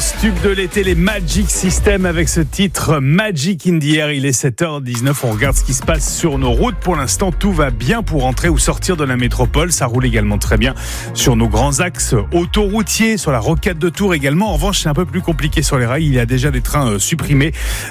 grosses tubes de l'été, les Magic System avec ce titre Magic in the Air. Il est 7h19, on regarde ce qui se passe sur nos routes. Pour l'instant, tout va bien pour entrer ou sortir de la métropole. Ça roule également très bien sur nos grands axes autoroutiers, sur la rocade de Tours également. En revanche, c'est un peu plus compliqué sur les rails. Il y a déjà des trains supprimés.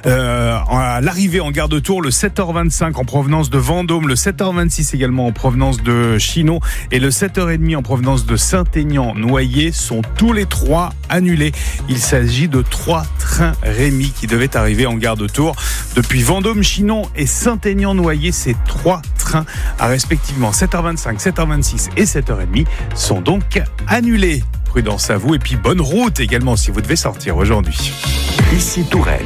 À l'arrivée en gare de Tours, le 7h25 en provenance de Vendôme, le 7h26 également en provenance de Chinon et le 7h30 en provenance de Saint-Aignan-Noyer sont tous les trois annulés. Il s'agit de 3 trains Rémi qui devaient arriver en gare de Tours. Depuis Vendôme, Chinon et Saint-Aignan-Noyer, ces 3 trains à respectivement 7h25, 7h26 et 7h30 sont donc annulés. Prudence à vous et puis bonne route également si vous devez sortir aujourd'hui. Ici Touraine.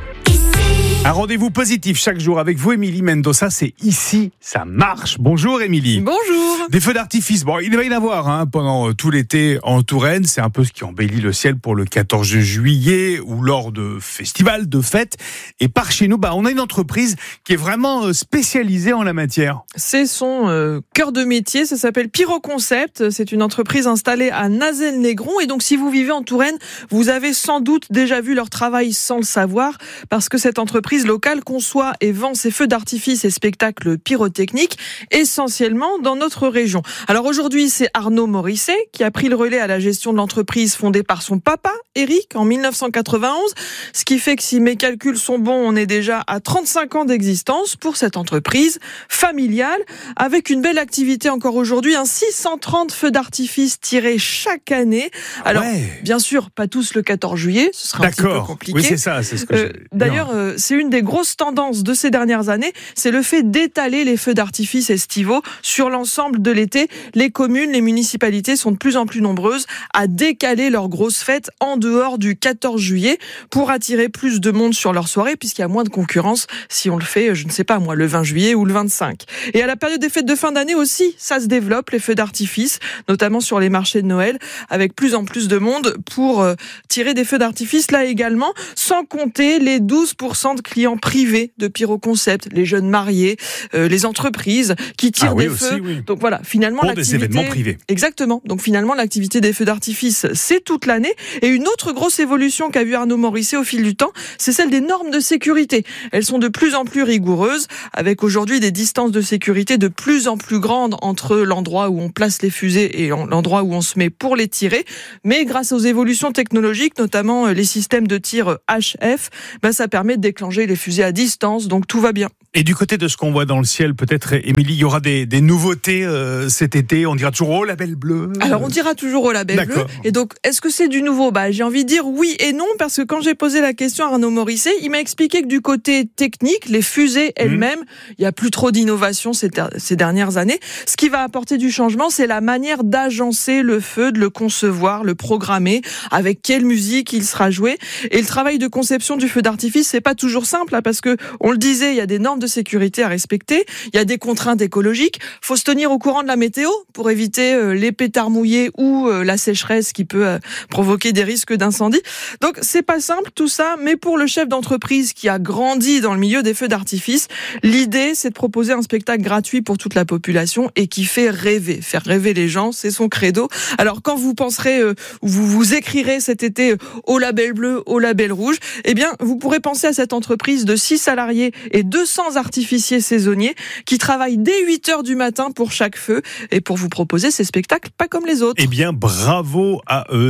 Un rendez-vous positif chaque jour avec vous, Émilie Mendoza. C'est ici, ça marche. Bonjour, Émilie. Bonjour. Des feux d'artifice. Bon, il va y en avoir pendant tout l'été en Touraine. C'est un peu ce qui embellit le ciel pour le 14 juillet ou lors de festivals, de fêtes. Et par chez nous, on a une entreprise qui est vraiment spécialisée en la matière. C'est son cœur de métier. Ça s'appelle Pyroconcept. C'est une entreprise installée à Nazelles-Négron. Et donc, si vous vivez en Touraine, vous avez sans doute déjà vu leur travail sans le savoir, parce que cette entreprise locale conçoit et vend ses feux d'artifice et spectacles pyrotechniques essentiellement dans notre région. Alors aujourd'hui, c'est Arnaud Morisset qui a pris le relais à la gestion de l'entreprise fondée par son papa, Eric, en 1991. Ce qui fait que si mes calculs sont bons, on est déjà à 35 ans d'existence pour cette entreprise familiale avec une belle activité encore aujourd'hui. 630 feux d'artifice tirés chaque année. Alors, bien sûr, pas tous le 14 juillet, ce sera un petit peu compliqué. Oui, c'est ça, c'est ce que d'ailleurs, c'est une des grosses tendances de ces dernières années, c'est le fait d'étaler les feux d'artifice estivaux sur l'ensemble de l'été. Les communes, les municipalités sont de plus en plus nombreuses à décaler leurs grosses fêtes en dehors du 14 juillet pour attirer plus de monde sur leur soirée, puisqu'il y a moins de concurrence si on le fait, je ne sais pas moi, le 20 juillet ou le 25. Et à la période des fêtes de fin d'année aussi, ça se développe, les feux d'artifice, notamment sur les marchés de Noël, avec plus en plus de monde pour tirer des feux d'artifice là également, sans compter les 12% de clients privés de Pyroconcept, les jeunes mariés, les entreprises qui tirent des feux. Oui. Donc voilà, finalement pour des événements privés. Exactement. Donc finalement, l'activité des feux d'artifice, c'est toute l'année. Et une autre grosse évolution qu'a vu Arnaud Morisset au fil du temps, c'est celle des normes de sécurité. Elles sont de plus en plus rigoureuses, avec aujourd'hui des distances de sécurité de plus en plus grandes entre l'endroit où on place les fusées et l'endroit où on se met pour les tirer. Mais grâce aux évolutions technologiques, notamment les systèmes de tir HF, ça permet de déclencher les fusées à distance, donc tout va bien. Et du côté de ce qu'on voit dans le ciel, peut-être, Émilie, il y aura des nouveautés cet été. On dira toujours au label bleu. Alors, on dira toujours au label bleu. Et donc, est-ce que c'est du nouveau ? J'ai envie de dire oui et non, parce que quand j'ai posé la question à Arnaud Morisset, il m'a expliqué que du côté technique, les fusées elles-mêmes, il n'y a plus trop d'innovation ces dernières années. Ce qui va apporter du changement, c'est la manière d'agencer le feu, de le concevoir, le programmer, avec quelle musique il sera joué. Et le travail de conception du feu d'artifice, c'est pas toujours simple, parce que, on le disait, il y a des normes de sécurité à respecter, il y a des contraintes écologiques, faut se tenir au courant de la météo pour éviter les pétards mouillés ou la sécheresse qui peut provoquer des risques d'incendie. Donc c'est pas simple tout ça, mais pour le chef d'entreprise qui a grandi dans le milieu des feux d'artifice, l'idée c'est de proposer un spectacle gratuit pour toute la population et qui fait rêver. Faire rêver les gens, c'est son credo. Alors quand vous penserez, vous écrirez cet été au label bleu, au label rouge, vous pourrez penser à cette entreprise de 6 salariés et 200 artificiers saisonniers qui travaillent dès 8h du matin pour chaque feu et pour vous proposer ces spectacles pas comme les autres. Bravo à eux,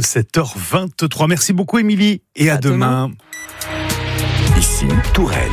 7h23. Merci beaucoup, Émilie, et à demain. Ici Touraine.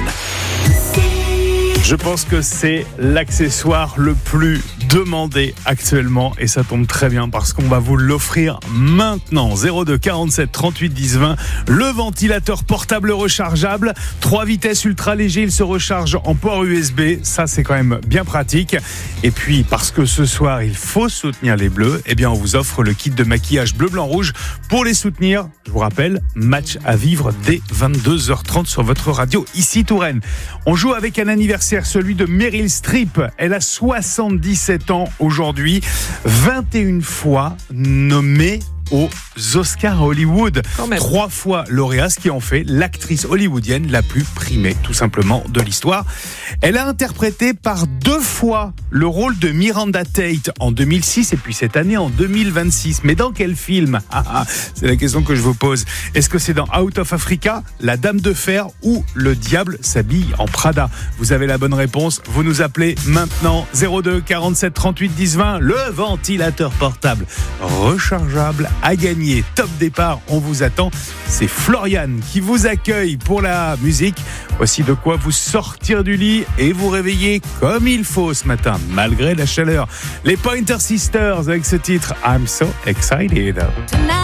Je pense que c'est l'accessoire le plus demandé actuellement et ça tombe très bien parce qu'on va vous l'offrir maintenant. 02 47 38 10 20, le ventilateur portable rechargeable, 3 vitesses ultra léger, il se recharge en port USB, ça c'est quand même bien pratique. Et puis parce que ce soir il faut soutenir les Bleus, on vous offre le kit de maquillage bleu, blanc, rouge pour les soutenir. Je vous rappelle, match à vivre dès 22h30 sur votre radio ici Touraine. On joue avec un anniversaire, celui de Meryl Streep. Elle a 77 ans aujourd'hui, 21 fois nommée aux Oscars à Hollywood. 3 fois lauréat, ce qui en fait l'actrice hollywoodienne la plus primée, tout simplement, de l'histoire. Elle a interprété par 2 fois le rôle de Miranda Tate en 2006 et puis cette année en 2026. Mais dans quel film ? C'est la question que je vous pose. Est-ce que c'est dans Out of Africa, La Dame de Fer ou Le Diable s'habille en Prada ? Vous avez la bonne réponse. Vous nous appelez maintenant 02 47 38 10 20. Le ventilateur portable rechargeable à gagner. Top départ, on vous attend. C'est Floriane qui vous accueille pour la musique. Voici de quoi vous sortir du lit et vous réveiller comme il faut ce matin, malgré la chaleur. Les Pointer Sisters avec ce titre I'm So Excited.